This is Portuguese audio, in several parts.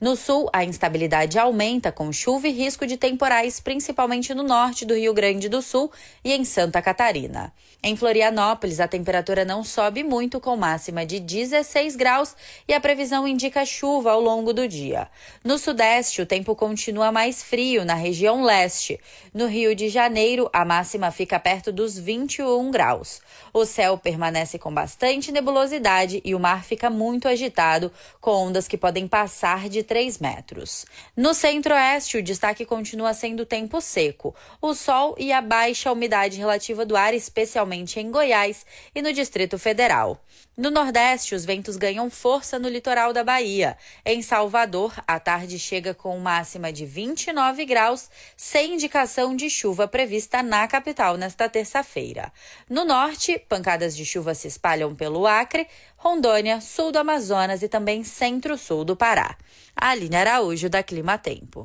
No sul, a instabilidade aumenta com chuva e risco de temporais, principalmente no norte do Rio Grande do Sul e em Santa Catarina. Em Florianópolis, a temperatura não sobe muito, com máxima de 16 graus, e a previsão indica chuva ao longo do dia. No sudeste, o tempo continua mais frio na região leste. No Rio de Janeiro, a máxima fica perto dos 21 graus. O céu permanece com bastante nebulosidade e o mar fica muito agitado, com ondas que podem passar de 3 metros. No centro-oeste, o destaque continua sendo o tempo seco, o sol e a baixa umidade relativa do ar, especialmente em Goiás e no Distrito Federal. No Nordeste, os ventos ganham força no litoral da Bahia. Em Salvador, a tarde chega com máxima de 29 graus, sem indicação de chuva prevista na capital nesta terça-feira. No norte, pancadas de chuva se espalham pelo Acre, Rondônia, sul do Amazonas e também centro-sul do Pará. Aline Araújo, da Clima Tempo.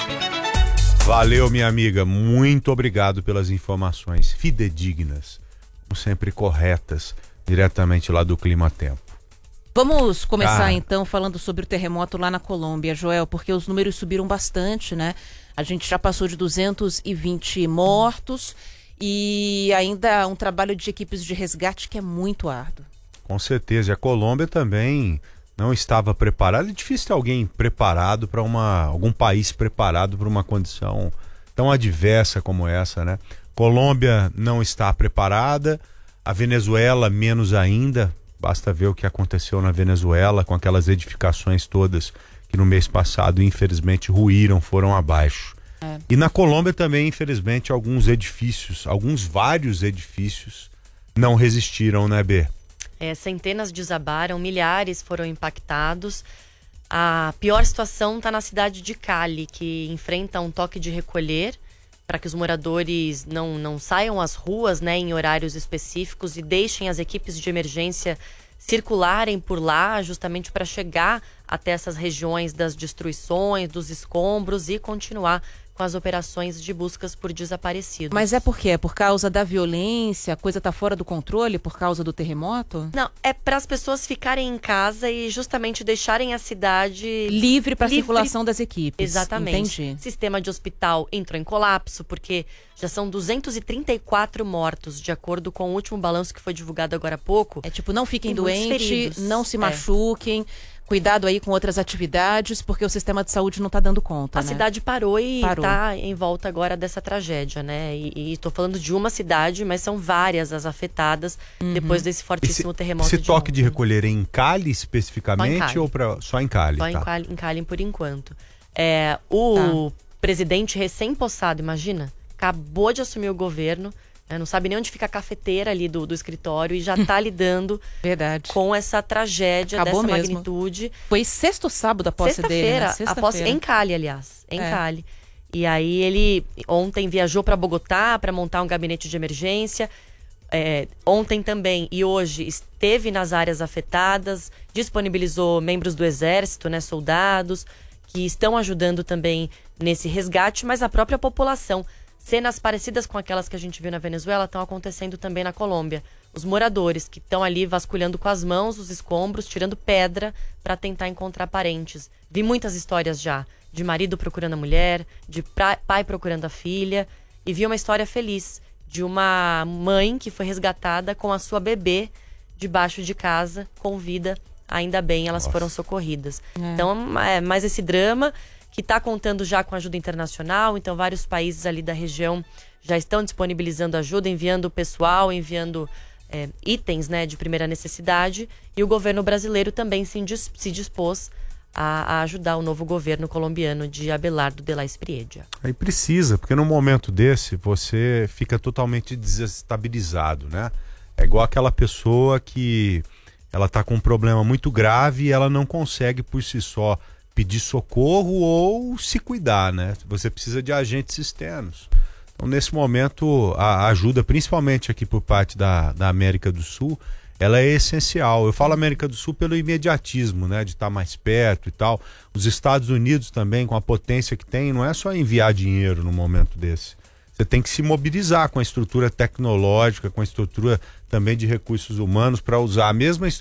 Valeu, minha amiga. Muito obrigado pelas informações fidedignas, sempre corretas, diretamente lá do Clima Tempo. Vamos começar então falando sobre o terremoto lá na Colômbia, Joel, porque os números subiram bastante, né? A gente já passou de 220 mortos e ainda um trabalho de equipes de resgate que é muito árduo. Com certeza, e a Colômbia também não estava preparada. É difícil ter alguém preparado para algum país preparado para uma condição tão adversa como essa, né? Colômbia não está preparada, a Venezuela menos ainda. Basta ver o que aconteceu na Venezuela com aquelas edificações todas que no mês passado, infelizmente, ruíram, foram abaixo. E na Colômbia também, infelizmente, vários edifícios não resistiram, né, Bê? Centenas desabaram, milhares foram impactados. A pior situação está na cidade de Cali, que enfrenta um toque de recolher para que os moradores não saiam às ruas, né, em horários específicos e deixem as equipes de emergência circularem por lá, justamente para chegar até essas regiões das destruições, dos escombros e continuar com as operações de buscas por desaparecidos. Mas é por quê? É por causa da violência? A coisa tá fora do controle por causa do terremoto? Não, é para as pessoas ficarem em casa e justamente deixarem a cidade livre para a circulação das equipes. Exatamente. Entendi. Sistema de hospital entrou em colapso porque já são 234 mortos, de acordo com o último balanço que foi divulgado agora há pouco. É tipo, não fiquem doentes, não se machuquem. Cuidado aí com outras atividades, porque o sistema de saúde não está dando conta, A né? cidade parou e está em volta agora dessa tragédia, né? E estou falando de uma cidade, mas são várias as afetadas depois desse fortíssimo terremoto. Esse toque de recolher é em Cali especificamente ou só em Cali? Só em Cali por enquanto. O presidente recém-possado, imagina, acabou de assumir o governo, não sabe nem onde fica a cafeteira ali do escritório e já está lidando com essa tragédia dessa magnitude. Foi sexto sábado a posse dele, né? Em Cali, aliás. Em Cali. E aí ele ontem viajou para Bogotá para montar um gabinete de emergência. Ontem também e hoje esteve nas áreas afetadas, disponibilizou membros do exército, né, soldados, que estão ajudando também nesse resgate, mas a própria população. Cenas parecidas com aquelas que a gente viu na Venezuela estão acontecendo também na Colômbia. Os moradores que estão ali vasculhando com as mãos os escombros, tirando pedra para tentar encontrar parentes. Vi muitas histórias já, de marido procurando a mulher, de pai procurando a filha. E vi uma história feliz de uma mãe que foi resgatada com a sua bebê debaixo de casa, com vida. Ainda bem, elas foram socorridas. Então, mais esse drama que está contando já com ajuda internacional. Então, vários países ali da região já estão disponibilizando ajuda, enviando pessoal, enviando itens, né, de primeira necessidade. E o governo brasileiro também se dispôs a ajudar o novo governo colombiano de Abelardo de la Espriella. Aí precisa, porque num momento desse você fica totalmente desestabilizado, né? É igual aquela pessoa que ela está com um problema muito grave e ela não consegue por si só pedir socorro ou se cuidar, né? Você precisa de agentes externos. Então, nesse momento, a ajuda, principalmente aqui por parte da América do Sul, ela é essencial. Eu falo América do Sul pelo imediatismo, né? De estar mais perto e tal. Os Estados Unidos também, com a potência que tem, não é só enviar dinheiro num momento desse. Você tem que se mobilizar com a estrutura tecnológica, com a estrutura também de recursos humanos para usar a mesma estrutura